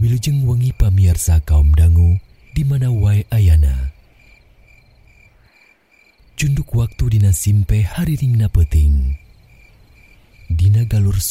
Wilujeng wengi pamiarsa kaum dangu di mana wae ayana. Junduk waktu dina simpe hariringna peuting. Dina galur